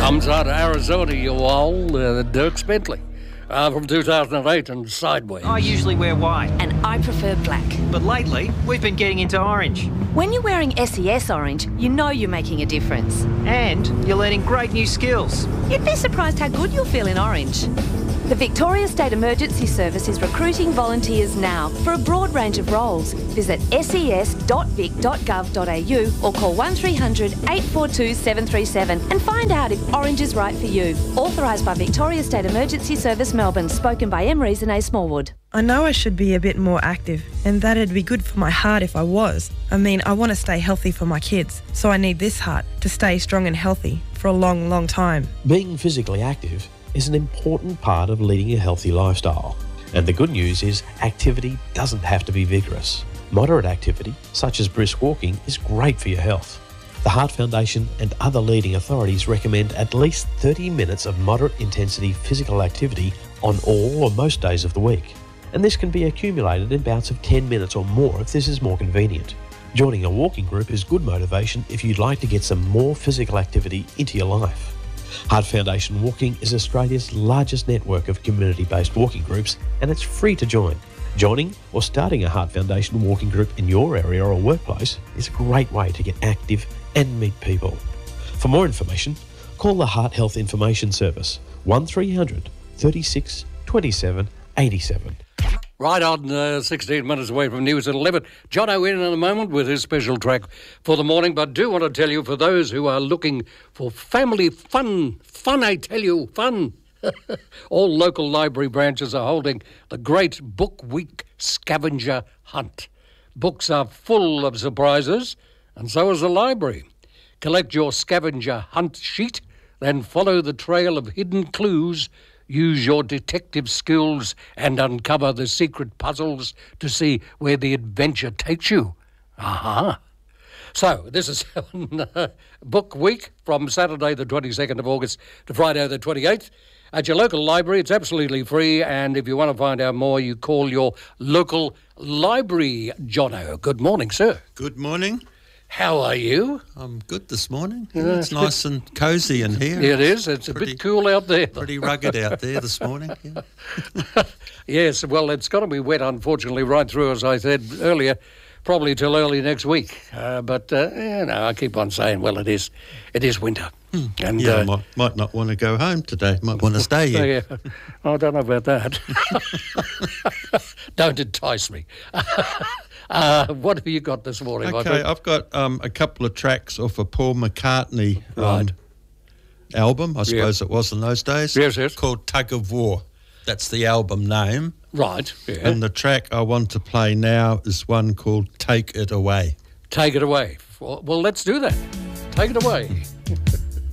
Comes out of Arizona, you all, Dirk Bentley. From 2008 and Sideways. I usually wear white. And I prefer black. But lately, we've been getting into orange. When you're wearing SES orange, you know you're making a difference. And you're learning great new skills. You'd be surprised how good you'll feel in orange. The Victoria State Emergency Service is recruiting volunteers now for a broad range of roles. Visit ses.vic.gov.au or call 1300 842 737 and find out if orange is right for you. Authorised by Victoria State Emergency Service Melbourne. Spoken by M. Reason A. Smallwood. I know I should be a bit more active, and that it'd be good for my heart if I was. I mean, I want to stay healthy for my kids, so I need this heart to stay strong and healthy for a long, long time. Being physically active is an important part of leading a healthy lifestyle. And the good news is activity doesn't have to be vigorous. Moderate activity, such as brisk walking, is great for your health. The Heart Foundation and other leading authorities recommend at least 30 minutes of moderate intensity physical activity on all or most days of the week. And this can be accumulated in bouts of 10 minutes or more if this is more convenient. Joining a walking group is good motivation if you'd like to get some more physical activity into your life. Heart Foundation Walking is Australia's largest network of community-based walking groups, and it's free to join. Joining or starting a Heart Foundation walking group in your area or workplace is a great way to get active and meet people. For more information, call the Heart Health Information Service 1300 36 27 87. Right on, 16 minutes away from news at 11. Jono in a moment with his special track for the morning. But do want to tell you, for those who are looking for family fun, I tell you, fun. All local library branches are holding the great Book Week scavenger hunt. Books are full of surprises, and so is the library. Collect your scavenger hunt sheet, then follow the trail of hidden clues. Use your detective skills and uncover the secret puzzles to see where the adventure takes you. Aha. So, this is Book Week from Saturday the 22nd of August to Friday the 28th. At your local library, it's absolutely free, and if you want to find out more, you call your local library. Jono, good morning, sir. Good morning. How are you? I'm good this morning. Yeah, it's nice and cosy in here. It is. It's a bit cool out there. Pretty rugged out there this morning. Yeah. Yes, well, it's got to be wet, unfortunately, right through, as I said earlier, probably till early next week. But I keep on saying, well, it is winter. And might not want to go home today. Might want to stay here. Yeah. I don't know about that. Don't entice me. What have you got this morning? Okay, I've got a couple of tracks off a Paul McCartney album, I suppose it was in those days. Yes. Called Tug of War. That's the album name. Right, yeah. And the track I want to play now is one called Take It Away. Take It Away. Well, let's do that. Take it away.